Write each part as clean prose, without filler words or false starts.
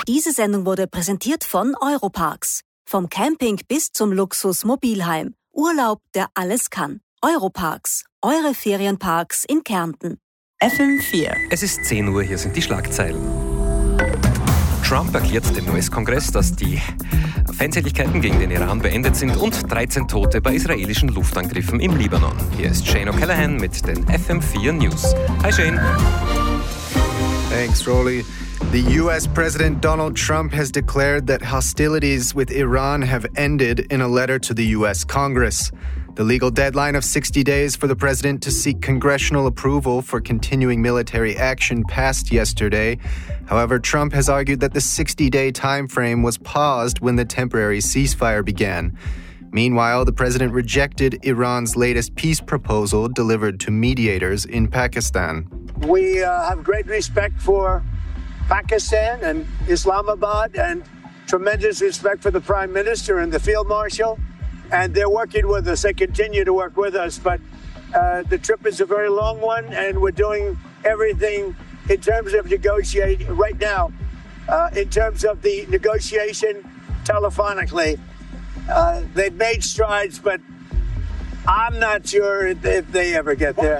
Diese Sendung wurde präsentiert von Europarks. Vom Camping bis zum Luxus-Mobilheim. Urlaub, der alles kann. Europarks. Eure Ferienparks in Kärnten. FM4. Es ist 10 Uhr, hier sind die Schlagzeilen. Trump erklärt dem US-Kongress, dass die Feindseligkeiten gegen den Iran beendet sind und 13 Tote bei israelischen Luftangriffen im Libanon. Hier ist Shane O'Callaghan mit den FM4 News. Hi Shane. Thanks, Rolly. The U.S. President Donald Trump has declared that hostilities with Iran have ended in a letter to the U.S. Congress. The legal deadline of 60 days for the president to seek congressional approval for continuing military action passed yesterday. However, Trump has argued that the 60-day time frame was paused when the temporary ceasefire began. Meanwhile, the president rejected Iran's latest peace proposal delivered to mediators in Pakistan. We have great respect for Pakistan and Islamabad and tremendous respect for the Prime Minister and the Field Marshal. And they're working with us. They continue to work with us. But the trip is a very long one, and we're doing everything in terms of negotiating right now, in terms of the negotiation telephonically. They've made strides, but I'm not sure if they ever get there.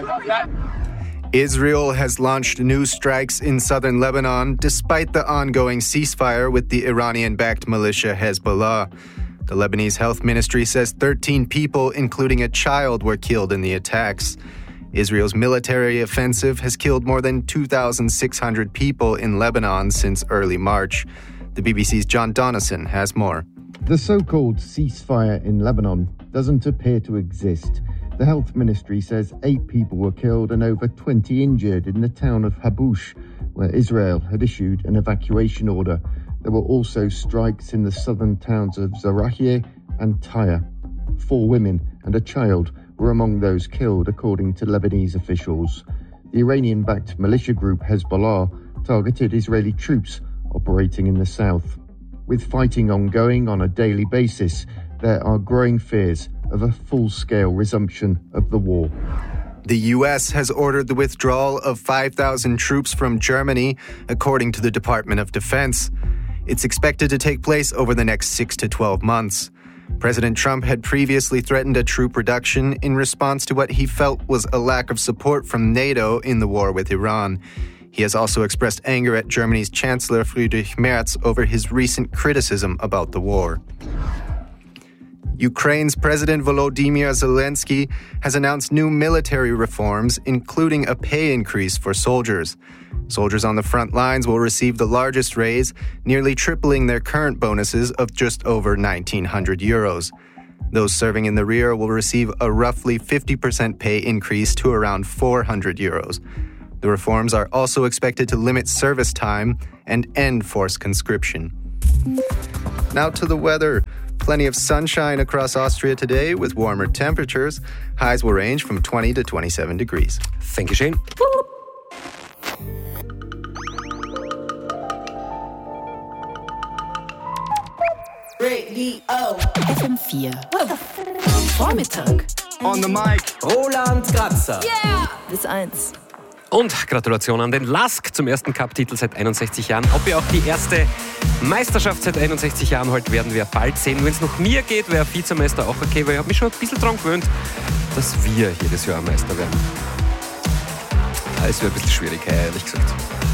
Israel has launched new strikes in southern Lebanon despite the ongoing ceasefire with the Iranian-backed militia Hezbollah. The Lebanese Health Ministry says 13 people, including a child, were killed in the attacks. Israel's military offensive has killed more than 2,600 people in Lebanon since early March. The BBC's John Donison has more. The so-called ceasefire in Lebanon doesn't appear to exist. The Health Ministry says 8 people were killed and over 20 injured in the town of Habush, where Israel had issued an evacuation order. There were also strikes in the southern towns of Zarahiyeh and Tyre. 4 women and a child were among those killed, according to Lebanese officials. The Iranian-backed militia group Hezbollah targeted Israeli troops operating in the south. With fighting ongoing on a daily basis, there are growing fears of a full-scale resumption of the war. The U.S. has ordered the withdrawal of 5,000 troops from Germany, according to the Department of Defense. It's expected to take place over the next 6 to 12 months. President Trump had previously threatened a troop reduction in response to what he felt was a lack of support from NATO in the war with Iran. He has also expressed anger at Germany's Chancellor Friedrich Merz over his recent criticism about the war. Ukraine's President Volodymyr Zelensky has announced new military reforms, including a pay increase for soldiers. Soldiers on the front lines will receive the largest raise, nearly tripling their current bonuses of just over 1,900 euros. Those serving in the rear will receive a roughly 50% pay increase to around 400 euros. The reforms are also expected to limit service time and end forced conscription. Now to the weather. Plenty of sunshine across Austria today with warmer temperatures. Highs will range from 20 to 27 degrees. Thank you, Shane. Radio FM4. Vormittag. On the mic, Roland Kratzer. Yeah! Bis 1. Und Gratulation an den Lask zum ersten Cup-Titel seit 61 Jahren. Ob er auch die erste Meisterschaft seit 61 Jahren holt, werden wir bald sehen. Wenn es nach mir geht, wäre Vizemeister auch okay, weil ich habe mich schon ein bisschen daran gewöhnt, dass wir jedes Jahr Meister werden. Es wäre ein bisschen schwierig, ehrlich gesagt.